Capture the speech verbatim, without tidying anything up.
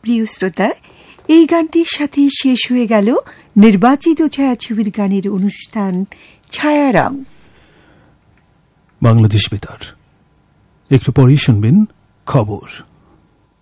প্রিয় শ্রোতা, এই গানটির সাথে শেষ হয়ে গেল নির্বাচিত ছায়াছবির গানের অনুষ্ঠান ছায়ারং। বাংলাদেশ বেতার। একটু পরেই শুনবেন খবর।